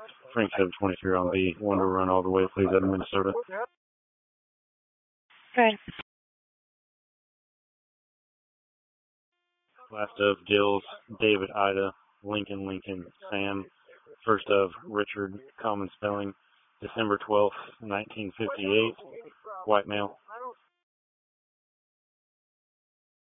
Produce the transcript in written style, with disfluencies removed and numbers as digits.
Frank 723 on B. One to run all the way, please, out of Minnesota. Good. Last of Gills, David, Ida, Lincoln, Sam. First of Richard, common spelling, December 12th, 1958, white male.